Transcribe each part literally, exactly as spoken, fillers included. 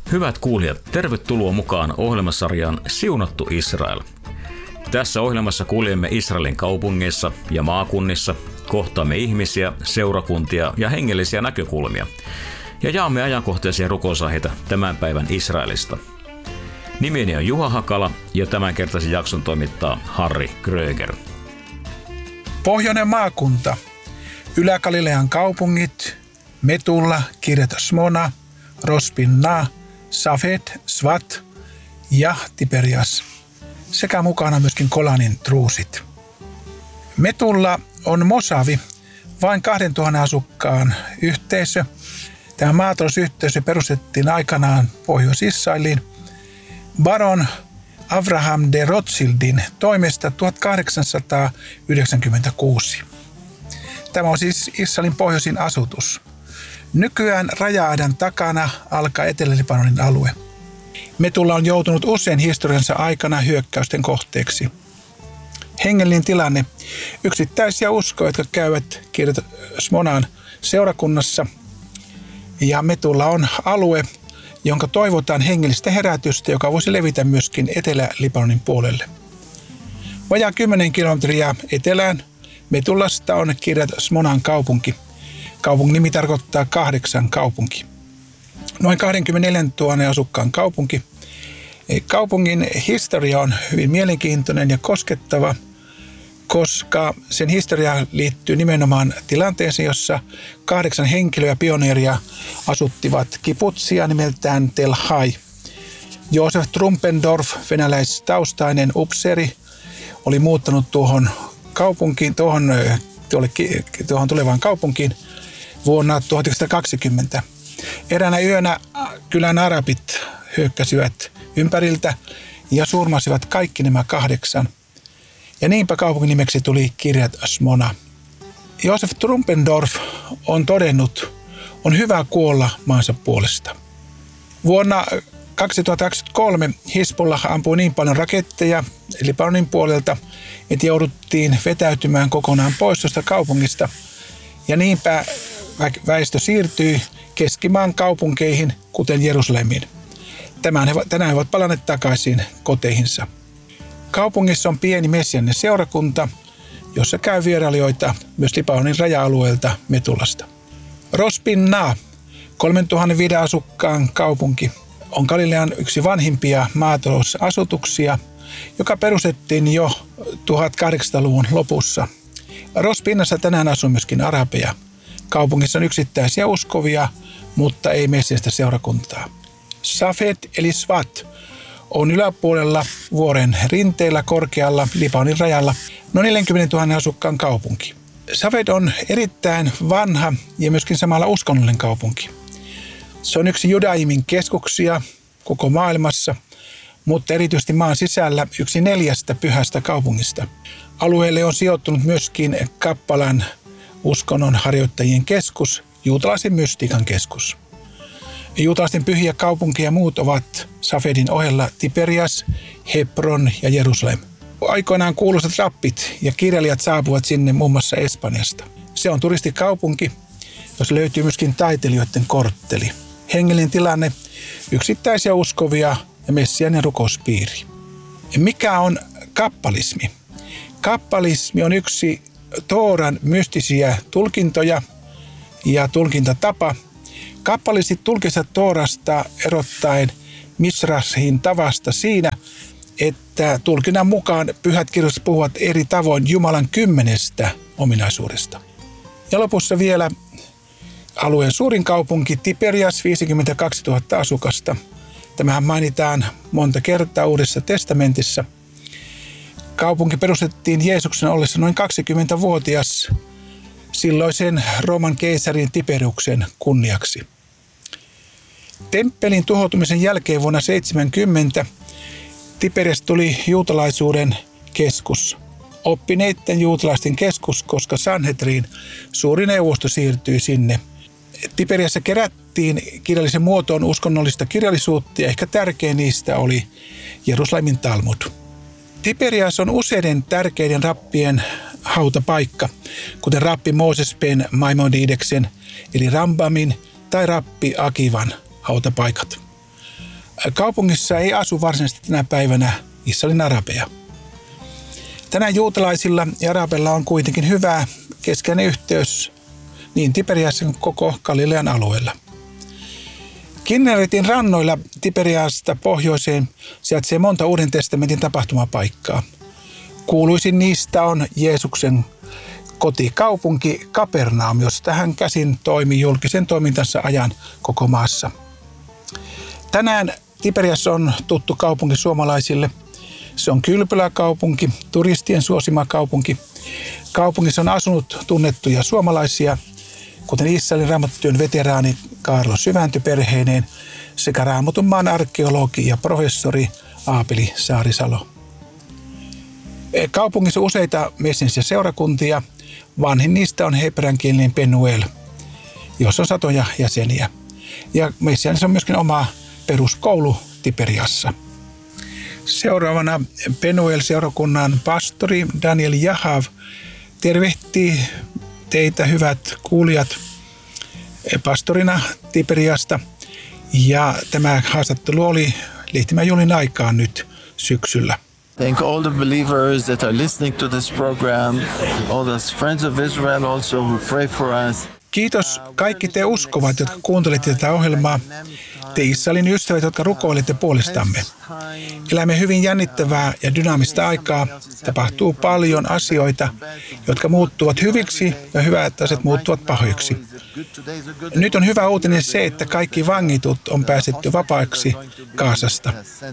Hyvät kuulijat, tervetuloa mukaan ohjelmasarjaan Siunattu Israel. Tässä ohjelmassa kuljemme Israelin kaupungeissa ja maakunnissa, kohtaamme ihmisiä, seurakuntia ja hengellisiä näkökulmia ja jaamme ajankohtaisia rukousaiheita tämän päivän Israelista. Nimeni on Juha Hakala ja tämänkertaisen jakson toimittaa Harri Kröger. Pohjoinen maakunta. Ylä-Galilean kaupungit, Metulla, Kiryat Shmona, Rosh Pinna, Safed, Svat ja Tiberias. Sekä mukana myöskin Kolanin druusit. Metulla on mosavi, vain kahdentuhannen asukkaan yhteisö. Tämä maatalousyhteisö perustettiin aikanaan Pohjois-Israeliin baron Abraham de Rothschildin toimesta tuhatkahdeksansataayhdeksänkymmentäkuusi. Tämä on siis Israelin pohjoisin asutus. Nykyään raja-aidan takana alkaa Etelä-Libanonin alue. Metulla on joutunut usein historiansa aikana hyökkäysten kohteeksi. Hengellinen tilanne. Yksittäisiä uskoja, jotka käyvät Kiryat Shmonaan seurakunnassa. Ja Metulla on alue, jonka toivotaan hengellistä herätystä, joka voisi levitä myöskin Etelä-Libanonin puolelle. Vajaa kymmenen kilometriä etelään Metullasta on Kiryat Shmonan kaupunki. Kaupungin nimi tarkoittaa kahdeksan kaupunki. Noin kaksikymmentäneljätuhatta asukkaan kaupunki. Kaupungin historia on hyvin mielenkiintoinen ja koskettava, koska sen historia liittyy nimenomaan tilanteeseen, jossa kahdeksan henkilöä pioneeria asuttivat kibutsia nimeltään Tel Hai. Josef Trumpendorf, venäläistaustainen upseeri, oli muuttanut tuohon kaupunkiin, tuohon, tuohon tulevaan kaupunkiin vuonna tuhatyhdeksänsataakaksikymmentä. Eräänä yönä kylän arabit hyökkäsivät ympäriltä ja surmasivat kaikki nämä kahdeksan. Ja niinpä kaupungin nimeksi tuli Kiryat Shmona. Josef Trumpendorf on todennut, on hyvä kuolla maansa puolesta. Vuonna kaksituhattakaksikymmentäkolme Hizbollah ampui niin paljon raketteja Libanonin puolelta, että jouduttiin vetäytymään kokonaan pois tuosta kaupungista. Ja niinpä väestö siirtyi keskimaan kaupunkeihin, kuten Jerusalemiin. Tämän he, tänään he ovat palanneet takaisin koteihinsa. Kaupungissa on pieni messianinen seurakunta, jossa käy vierailijoita myös Libanonin raja-alueelta Metullasta. Rosh Pinna, kolmetuhatta asukkaan kaupunki, on Galilean yksi vanhimpia maatalousasutuksia, joka perustettiin jo tuhatkahdeksansataaluvun lopussa. Rosh Pinnassa tänään asuu myöskin arabeja. Kaupungissa on yksittäisiä uskovia, mutta ei messianista seurakuntaa. Safed eli Svat on yläpuolella vuoren rinteellä korkealla Libanonin rajalla noin neljäkymmentätuhatta asukkaan kaupunki. Safed on erittäin vanha ja myöskin samalla uskonnollinen kaupunki. Se on yksi judaimin keskuksia koko maailmassa, mutta erityisesti maan sisällä yksi neljästä pyhästä kaupungista. Alueelle on sijoittunut myöskin Kappalan uskonnon harjoittajien keskus, juutalaisen mystiikan keskus. Juutalaisten pyhiä kaupunkia muut ovat Safedin ohella Tiberias, Hebron ja Jerusalem. Aikoinaan kuuluisat rappit ja kirjailijat saapuvat sinne muun muassa Espanjasta. Se on turistikaupunki, jossa löytyy myöskin taiteilijoiden kortteli. Hengellinen tilanne, yksittäisiä uskovia ja messiainen rukouspiiri. Mikä on kappalismi? Kappalismi on yksi Tooran mystisiä tulkintoja ja tulkintatapa. Kappalistit tulkisivat Toorasta erottaen Misrashin tavasta siinä, että tulkinnan mukaan pyhät kirjoitukset puhuvat eri tavoin Jumalan kymmenestä ominaisuudesta. Ja lopussa vielä alueen suurin kaupunki Tiberias, viisikymmentäkaksituhatta asukasta. Tämähän mainitaan monta kertaa Uudessa testamentissa. Kaupunki perustettiin Jeesuksen ollessa noin kaksikymmentävuotias silloisen Rooman keisarin Tiberiuksen kunniaksi. Temppelin tuhoutumisen jälkeen vuonna seitsemänkymmentä Tiberias tuli juutalaisuuden keskus. Oppineiden juutalaisten keskus, koska Sanhedrin suuri neuvosto siirtyi sinne. Tiberiassa kerättiin kirjallisen muotoon uskonnollista kirjallisuutta ja ehkä tärkein niistä oli Jerusalemin Talmud. Tiberias on useiden tärkeiden rappien hautapaikka, kuten rappi Mooses ben Maimonideksen eli Rambamin tai rappi Akivan hautapaikat. Kaupungissa ei asu varsinaisesti tänä päivänä Israelin arabeja. Tänään juutalaisilla ja arabeilla on kuitenkin hyvä keskeinen yhteys niin Tiberiassa kuin koko Galilean alueella. Kinneretin rannoilla Tiberiasta pohjoiseen sijaitsee monta Uuden testamentin tapahtumapaikkaa. Kuuluisin niistä on Jeesuksen kotikaupunki Kapernaum, josta hän käsin toimi julkisen toimintansa ajan koko maassa. Tänään Tiberias on tuttu kaupunki suomalaisille. Se on kylpyläkaupunki, turistien suosima kaupunki. Kaupungissa on asunut tunnettuja suomalaisia, kuten Israelin raamattutyön veteraani Kaarlo Syvänty perheineen sekä Raamatun maan arkeologi ja professori Aapeli Saarisalo. Kaupungissa on useita messianisia seurakuntia. Vanhin niistä on hebreankielinen Penuel, jossa on satoja jäseniä. Ja messianissa on myöskin oma peruskoulu Tiberiassa. Seuraavana Penuel-seurakunnan pastori Daniel Jahav tervehtii teitä, hyvät kuulijat, pastorina Tiberiasta. Ja tämä haastattelu oli Lehtimän Julin aikaan nyt syksyllä. Thank all the believers that are listening to this program, all those friends of Israel also who pray for us. Kiitos kaikki te uskovat, jotka kuuntelitte tätä ohjelmaa. Te Israelin ystävät, jotka rukoilitte puolestamme. Elämme hyvin jännittävää ja dynaamista aikaa. Tapahtuu paljon asioita, jotka muuttuvat hyviksi ja hyvät asiat muuttuvat pahoiksi. Nyt on hyvä uutinen se, että kaikki vangitut on päästetty vapaiksi Gazasta.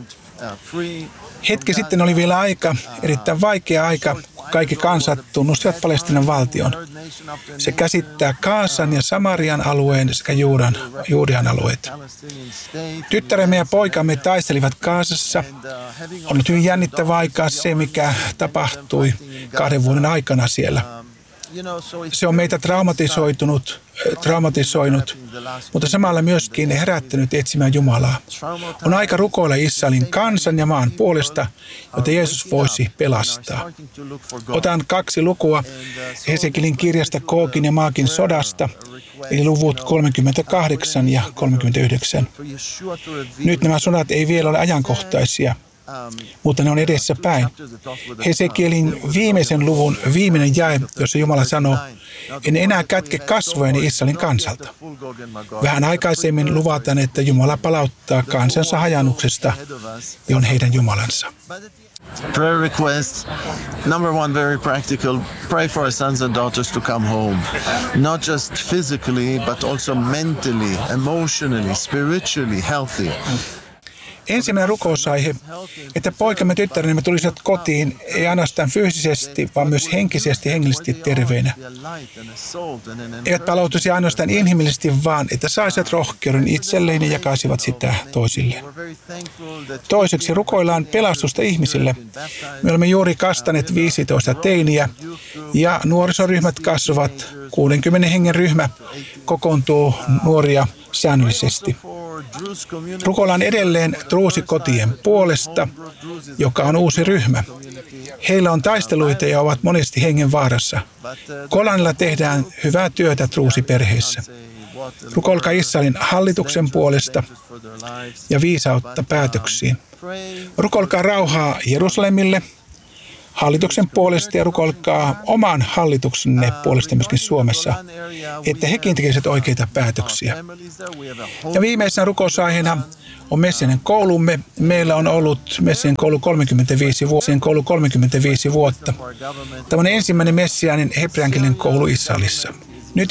Hetki sitten oli vielä aika, erittäin vaikea aika, kun kaikki kansat tunnustivat Palestiinan valtion. Se käsittää Gazan ja Samarian alueen sekä Juudan, Juudean alueet. Tyttäremme ja poikamme taistelivat Gazassa. On ollut hyvin jännittävä aikaa se, mikä tapahtui kahden vuoden aikana siellä. Se on meitä traumatisoitunut, traumatisoinut, mutta samalla myöskin herättänyt etsimään Jumalaa. On aika rukoilla Israelin kansan ja maan puolesta, jotta Jeesus voisi pelastaa. Otan kaksi lukua Hesekielin kirjasta Kookin ja Maakin sodasta, eli luvut kolmekymmentäkahdeksan ja kolmekymmentäyhdeksän. Nyt nämä sodat ei vielä ole ajankohtaisia, mutta ne on edessä päin. Hesekielin viimeisen luvun viimeinen jae, jossa Jumala sanoo, en enää kätke kasvojeni Israelin kansalta. Vähän aikaisemmin luvataan, että Jumala palauttaa kansansa hajannuksesta ja on heidän Jumalansa. Prayer requests. Number one, very practical. Pray for our sons and daughters to come home. Not just physically, but also mentally, emotionally, spiritually healthy. Ensimmäinen rukousaihe, että poikamme tyttäremme tulisivat kotiin, ei ainoastaan fyysisesti, vaan myös henkisesti ja hengellisesti terveinä. Eivät palautuisi ainoastaan inhimillisesti, vaan että saisivat rohkeuden itselleen ja jakaisivat sitä toisille. Toiseksi rukoillaan pelastusta ihmisille. Me olemme juuri kastaneet viisitoista teiniä ja nuorisoryhmät kasvavat. kuudenkymmenen hengen ryhmä kokoontuu nuoria säännöllisesti. Rukoillaan edelleen Druusikotien puolesta, joka on uusi ryhmä. Heillä on taisteluita ja ovat monesti hengen vaarassa. Kolanilla tehdään hyvää työtä Druusiperheissä. Rukoilkaa Israelin hallituksen puolesta ja viisautta päätöksiin. Rukoilkaa rauhaa Jerusalemille, hallituksen puolesta ja rukoilkaa oman hallituksenne puolesta myöskin Suomessa, että hekin tekisivät oikeita päätöksiä. Ja viimeisenä rukousaiheena on messiaaninen koulumme. Meillä on ollut messiaaninen koulu kolmekymmentäviisi vuotta. koulu kolmekymmentäviisi vuotta. Tämä on ensimmäinen messiaaninen hebreankielinen koulu Israelissa.